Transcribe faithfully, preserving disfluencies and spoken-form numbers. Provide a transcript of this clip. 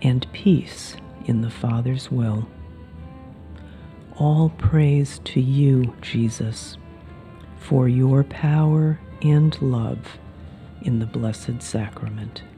and peace in the Father's will. All praise to you, Jesus, for your power and love in the Blessed Sacrament.